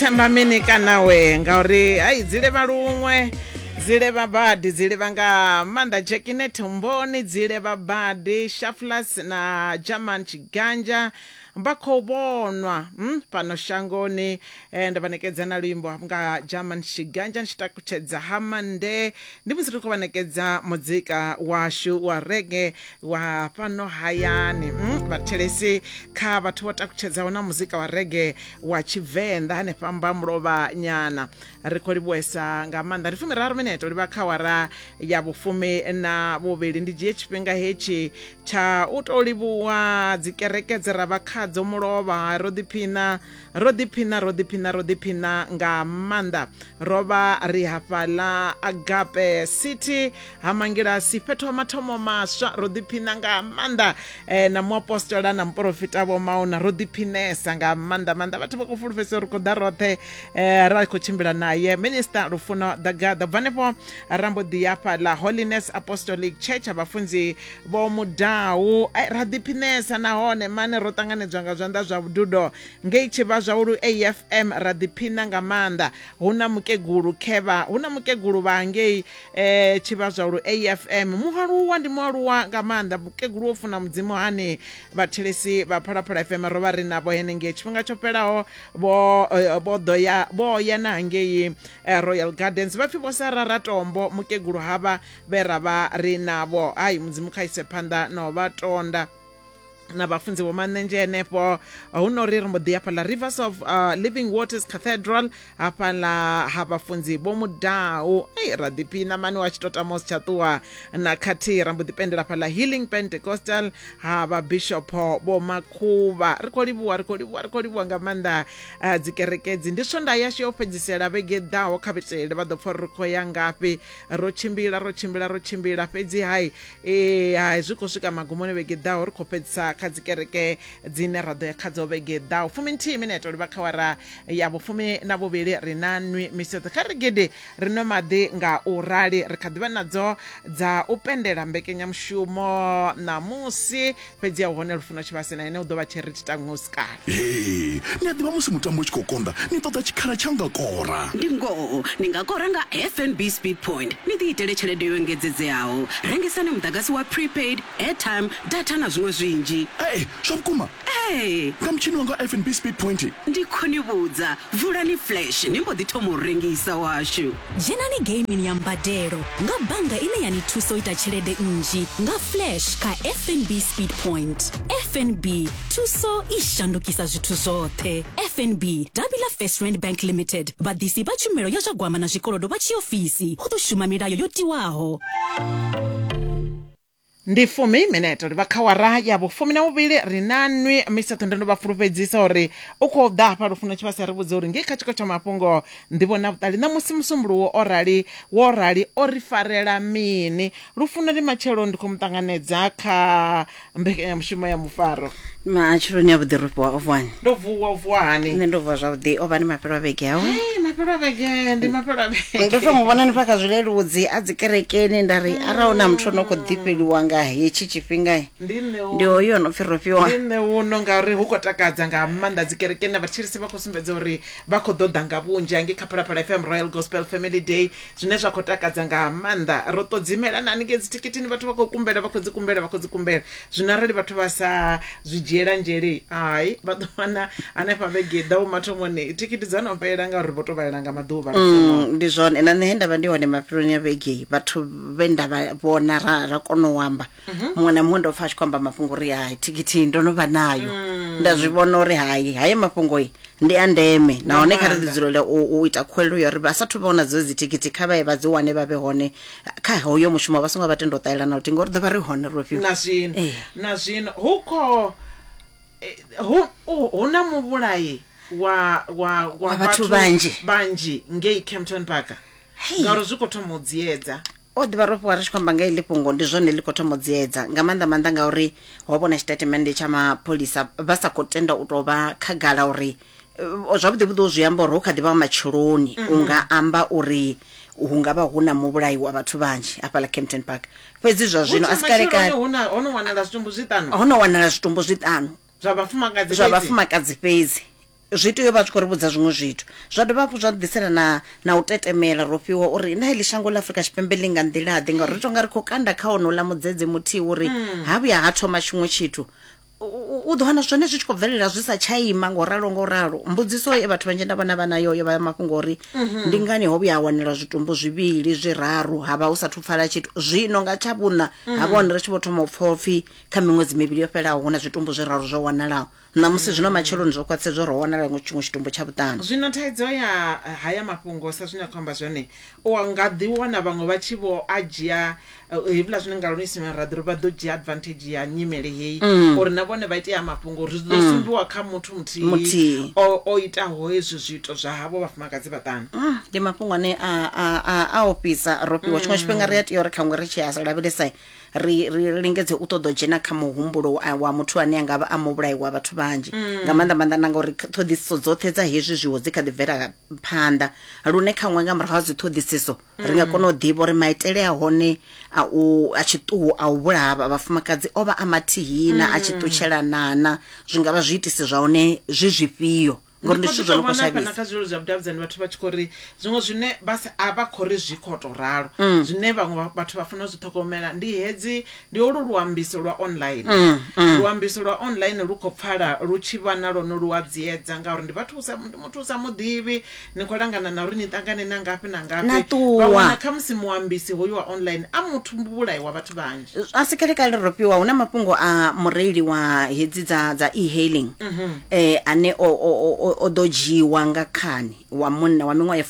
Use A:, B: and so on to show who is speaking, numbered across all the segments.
A: Tamba mini kana we ngauri ai dzile valumwe dzile babadi dzile vanga manda Jackinet Mboni dzile babadi Shaflas na German Chiganja mbakho bonwa pano shangoni ndavanekeza na lwimbo nga German Chiganja nchitakuchedza hamande ndimuziri kuvanekeza muzika washu wa reggae wa pano hayani vathelesi kha vathu votakuchedza wona muzika wa reggae wa Chivenda ane pamba mlova nyana rikolibwesa nga manda rifumi raro minute liva khawara ya vufumi na vuvili ndijiye chipinga hechi cha utolivuwa dzikerekedze ra vakhadzo mulova rodipina nga manda rova rihafala Agape City hamangira sifeto mathomo maswa rodipina nga manda na muapostola na mprofita vo mauna rodipinesa nga manda vathu vakufulufesa rikoda rothe ra kuchimbila naye minister Rufuna Dagada vanepo rambo diapa la Holiness Apostolic Church abafunzi vo mudau radipinesa nahone mane rotanganedzwa nga zwanda zwa vududo ngeichi va zwa ulu AFM radipina nga manda huna mukegulu kheva huna mukegulu vangei chiva zwa ulu AFM muhaluwa ndi muhaluwa nga manda mukegulu ofuna mudzimu hani vathelesi va Phalaphala FM rova ri navo henenge chifhinga chopelaho vo ya na ngei Royal Gardens vapfi vo Sarara Tombo mukegulu hava vera va ri navo ai mudzimu khaise phanda no vatonda na bafunzi womanenje enepo unori rimodi apa la Rivers of Living Waters Cathedral apa la habafunzi bomudau radipina mani wachitota mos chatua na kati rambodi pendela pa la Healing Pentecostal haba Bishop bomakuva rikolibuwa ngamanda dzikerekedzi ndisonda yashi opedzisela vegedao kapitele vadoforko yangapi rochimbila pedzi hai zvikosvika magumone vegedao rikopedzisa kadzikereke dzine rado ya khadzo vegedao fumi nthi minute liva khawara ya vufumi na vuvili rinanwi misotho kharigede rino madi nga urali rikhadiva nadzo dza upendela mbekenya mshumo na musi pedzi ya uhone lufuna chivasi na ene udova cheriti nguskala
B: ni adiva musi mutambo chikokonda ni tota chikhala changa kora
C: ndingo ningakora nga FNB Speed Point ni diitele chelede yongedzedze yawo rengisani mudagasi wa prepaid airtime data na zvimwe zvinji
B: shopkuma ngamchini wanga FNB Speed Point
C: ndikhonibudza vulani flash nimbo ditomo rengisa washu
D: jenani gaming ya mbadero nga banga ine yani tuso itachelede nji nga flash ka FNB Speed Point FNB tuso ishandukisa zvitu zothe FNB Dabila First Rand Bank Limited badisi bachumero yazagwama na zvikolodo bachiofisi utoshuma mirayo yotiwaho
A: ndi fumi minute liva khawara ya vufumi na vuvili rinanwi misathu ndino vafulufedzisa uri ukho dapa rufuna chivasi rivudza uri ngei kachiko cha mapungo ndivona vutali na musi musumbuluwo worali orifarela mini rufuna ri machelo ndikhomtanganedza kha mbekenya mushumo ya mufaro
C: machiloni ya vudirupo ovani
A: ndovuwa hani
C: nne ndova zvavudi ovani mapelo avege yawo
A: mapelo avege ndi mapelo avege
C: ndofamuvona ni pakazvileludzi adzikerekeni ndari araona muthu anokodhipeliwa nga hechi chifhinga ndio iyo nopfiropiwa
A: ndine uno ngauri hukotakadza nga manda dzikerekeni vachirisi vakosumbedza uri vakodhodha nga vunji ange Phalaphala FM Royal Gospel Family Day zvine zvakotakadza nga manda rotodzimela nani ngedzitikitini vathu vakodzikumbela zvinarali vathu vasa zvidyela njeri ai vatomana ane pavegedha umatomone tikiti dzanopela nga uri votovalela nga maduva
C: ndizvone ena nehenda vandione mapironi avege vathu venda vona rakono wamba mwana mundo fash kwamba mafungo ri hai tikiti ndonova nayo ndazvivona uri hai mafungo iyi ndi andeme naone kharidziro le uita khwelo yo ri basathu vona dzodzi tikiti khava vadziwane vave hone kha hoyo mushumo vasonga vatendo taila na utingo ri vari hone rofio
A: na zwino huko huna muvulayi wa
C: vathu
A: banji ngei Kempton Park ngaro zvikotomudziedza
C: odiva ropo warishkwamba nga ilipungo ndizvone likotomodziedza ngamanda ngauri wabona statement cha mapolisa vasakotenda utova khagala uri zvavudi vudo zviyamba uri ukadiva machiloni unga amba uri hungava huna muvulayi wa vathu vanji apa la Kempton Park fedzi zvino asikareka
A: ono wanala zvitumbu zvitano
C: zvavafumakadzi fedzi zwi tea vha tshi khou ri vhudza zwiṅwe zwithu zwa dovha hafhu zwa ḓisela na u tetemela ro fhiwa uri na heḽi shango ḽa Afrika Tshipembe ḽi nga nḓila ḓe ngauri ri tonga ri khou kanda kha honoula mudzedze muthihi uri ha vhuya ha thoma tshiṅwe tshithu u ḓo wana zwone zwi tshi khou bvelela zwi sa tsha ima ngo ralo mbudziso ye vhathu vhanzhi nda vha nayo yo vha mafhungo uri ndi ngani ho vhuya ha wanela zwitumbu zwivhili zwiraru havha hu sathu pfala tshithu zwino nga tsha vhuna ha vhona ri tshi vho thoma u pfopfi kha miṅwedzi mivhili yo fhelaho hu na zwitumbu zwiraru zwo wanalaho na musi zwino matsheloni zwo khwaṱhisedzwa ro wanala tshiṅwe tshitumbu tsha vhuṱanu
A: zwino thaidzo ya haya mafhungo sa zwine khomba zwone u nga ḓi wana vhaṅwe vha tshi vho a dzhia hevhuḽa zwine nga luni sime radiro vha ḓo dzhia advantage ya nyimele heyi uri na vhone vha itea mafhungo ri ḓo sumbiwa kha muthu muthihi o itaho hezwi zwito zwa havho vhafumakadzi vhaṱanu
C: ndi mafhungo ane a ofhisa ro fhiwa tshiṅwe tshifhinga ri a tea uri khaṅwe ri tshi a sa lavhelesa ri lingedze u ṱoḓa u dzhena kha muhumbulo wa muthu ane a nga vha a muvhulayiwa vhathu vhanzhi nga maanḓa na ngauri ṱhoḓisiso dzoṱhe dza hezwi zwiwo dzi kha ḓi bvela phanḓa lune khaṅwe nga murahu ha dzi ṱhoḓisiso ri nga kona u ḓivha uri maitele a hone a tshiṱuhu a u vhulaha vhafumakadzi o vha a mathihina a tshi ṱutshelanana zwi nga vha zwiitisi zwa hone zwi zwifhio ngori ndi zwithu zwo no khou shavhisa
A: kha zwilo zwa vhudavhidzani vhathu vha tshi khou ri zwiṅwe zwine a vha khou ri zwi khou tou ralo zwine vhaṅwe vhathu vha fanela u zwi ṱhogomela ndi hedzi ndi olu luambiso lwa online luambiso lwa online lu khou pfala lu tshi vha na lone lu a dziedza ngauri ndi muthu u sa muḓivhi ni khou langana na uri ni ṱangane na ngafhi na ngafhi vhawana kha musi muambisi hoyu wa online a muthu mbulayiwa vhathu vhanzhi
C: a si kale ro fhiwa hu na mafhungo a mureili wa hedzi dza e-hailing ane o ḓo dzhiwa nga khani wa munna wa miṅwaha ya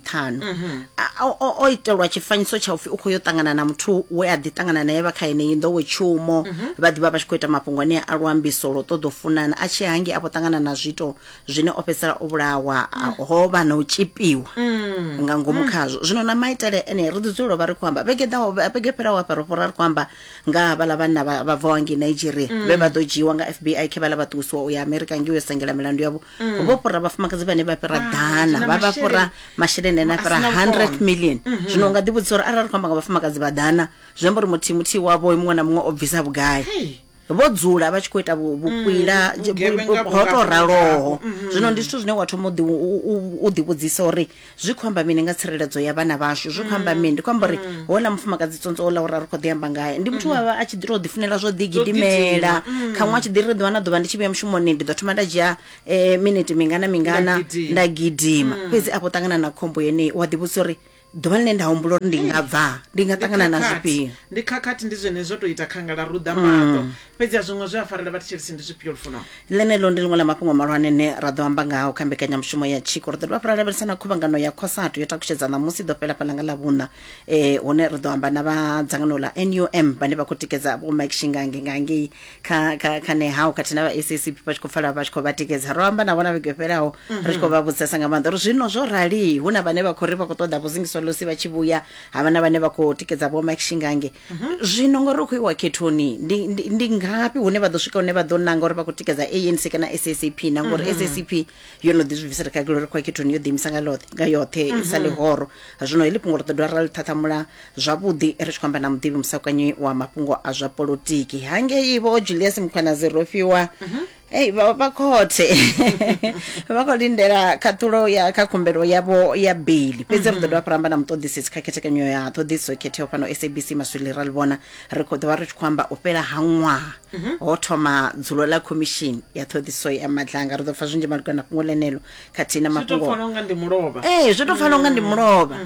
C: 25 o itelwa tshifanyiso tsha upfi u khou yo ṱangana na muthu we a ḓi ṱangana naye vha kha yeneyi nḓowetshumo vha ḓivha vha tshi khou ita mafhungo ane a luambiso lwo ṱoḓa u funana a tshi hangi a vho ṱangana na zwito zwine o fhedzisela o vhulawa ho vha na u tshipiwa nga ngomu khazwo zwino na maitele ene ri ḓi dzulela vha ri khou amba vhege fhelaho hafha ro fhora ri khou amba nga havhaḽa vhanna vha bvaho ngei Nigeria vhe vha ḓo dzhiwa nga FBI khe vhaḽa vha ṱuwisiwa u ya America ngei u sengela milandu yavho vho fhura vhafumakadzi vhane vha fhira ḓana vha fhura masheleni ane a fhira 100 million zwino nga ḓi vhudzisa uri arali ri khou amba nga vhafumakadzi vha ḓana zwi amba uri muthihi wavho muṅwe na muṅwe o bvisa vhugai vho dzula vha tshi khou ita vhukwila ho to raloho zwino ndi zwithu zwine wa thoma u ḓivhudzisa uri zwi khou amba mini nga tsireledzo ya vhana vhashu zwi khou amba mini ndi khou amba uri houḽa mufumakadzi tsonzo ola uri ri khou ḓi amba ngaye ndi muthu wavha a tshi ḓi tou ḓifunela zwo ḓigidimela khaṅwe a tshi ḓi ri ḓuvha na ḓuvha ndi tshi vhuya mushumoni ndi ḓo thoma nda dzhia minute mingana nda gidima fhedzi a khou ṱangana na khombo yeneyi wa ḓivhudzisa uri ḓuvha ḽine nda humbula uri ndi nga ṱangana na zwifhio
A: ndi khakhathi ndi zwene zwo tou ita khangala ruḓa maṱo fhedzi a zwiṅwe zwi a farela vha thetshelesi ndi zwifhio lufuno
C: ḽeneḽo ndi ḽiṅwe ḽa mafhungo malwane ne ra ḓo amba ngaho kha mbekanyamushumo ya tshiko ri ḓo dovha fhira lavhelesa na khuvhangano ya khosatu yo takutshedza ṋamusi ḓo fhela fhaḽa nga ḽavhuṋa hune ri ḓo amba na vha dzangano ḽa NUM vhane vha khou tikedza vho Mike Shingange nga ngei kha nehau khathihi na vha SACP vha tshi khou pfala vha tshi khou vha tikedza ro amba na vhona vhege fhelaho ri tshi khou vha vhudzisa nga maanḓa uri zwino zwo rali hu na vhane vha khou ri vha khou ṱoḓa vhuzingiso losi vha tshi vhuya havha na vhane vha khou tikedza vho Mike Shingange zwino ngori ri khou iwa khethoni ndi ngafhi hune vha ḓo swika hune vha ḓo nanga uri vha khou tikedza ANC kana SACP na ngori SACP yo no ḓi zwi bvisela khagala uri khwa khethoni yo ḓiimisa nga yoṱhe sa ḽihoro zwino heḽi fhungo ri ḓo dovha ra ḽi ṱhaṱhamula zwavhuḓi ri tshi khou amba na muḓivhi musakanyi wa mafhungo a zwa polotiki hangei vho Julius Mkhwanazi ro fhiwa vha khothe vha khou lindela khaṱulo kha khumbelo yavho ya baiḽi fhedzi ri ḓo dovha fhira amba na muṱoḓisisi kha khethekanyo ya ṱhoḓisiso khetheho fhano SABC Maswili ra ḽi vhona ri khou ḓovha ri tshi khou amba u fhela ha ṅwaha ho thoma dzulo ḽa khomishini ya ṱhoḓisiso ya madlanga ri ḓo pfa zwinzhi malugana na fhungo ḽeneḽo khathihi na mafhungo
A: zwi tou fanela nga ndi mulovha
C: zwi tou fanela nga ndi mulovha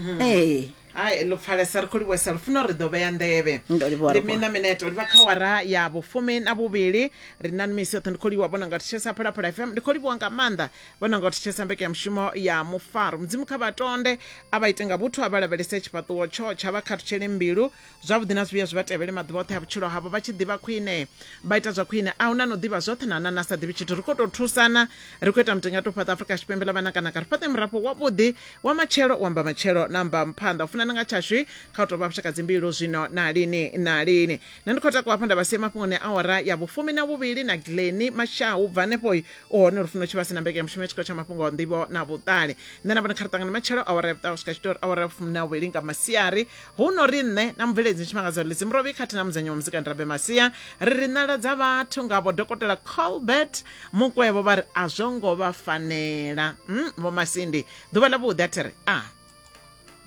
A: ai lo pfalesa ri khou livhuwesa lufuno ri ḓo vhea nḓevhe ndi mina mineto ri vha kha wara ya vhufumi na vhuvhili ri na misi yoṱhe ndi khou livhuwa vhona nga thetshelesa Phalaphala FM ndi khou livhuwa nga maanḓa vhona nga thetshelesa mbekanyamushumo ya mufaro mudzimu kha vhatonde a vha ite nga vhuthu a vha lavhelese tshifhaṱuwo tsho tsha vha khathutshele mbilu zwavhuḓi na zwivhuya zwi vha tevhele maḓuvha oṱhe a vhutshilo havho vha tshi ḓivha khwine vha ita zwa khwine a hu na no ḓivha zwoṱhe na nana sa ḓivhi tshithu ri khou tou thusana ri khou ita mutenga to fhaṱa Afrika Tshipembe ḽa vhanakanaka ri fhaṱe murafho wavhuḓi wa matshelo u amba matshelo na amba phanḓa u funa tshimbila nga tshashu kha u tou vha vhushaka dzimbilu zwino na lini na lini nṋe ndi khou takuwa phanḓa vhasia mafhungoni a awara ya vhufumi na vhuvhili na Glenny Mashau bva hanefho u hone lufuno tshivhasi na mbeke ya mushumo ya tshikolo tsha mafhungo a nḓivho na vhuṱali nṋe na vhone kha ri ṱangana matshelo awara ya vhuṱaho swika tshitori awara ya vhufumi na vhuvhili nga masiari hu no ri nṋe na mubveledzi tshimangadzo ḽidzimu rovhi khathi na muzanyo wa muzika ndirabe masia ri naladza vhathu ngavho dokotela Colbert Mukwevho vha ri a zwo ngo vha fanela vho Masindi ḓuvha ḽa vhuḓi a thiri